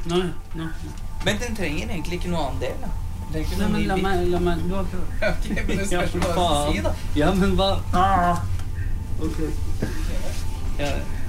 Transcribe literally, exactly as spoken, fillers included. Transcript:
Nei, nei. Men den trenger egentlig ikke noe annen del, da. Den trenger ikke Nei, noe men ny la bit. meg, la meg, du har prøvd. Ok, men det spørs hva du faen. sier, da. Ja, men hva? Ah! Ok. Ja,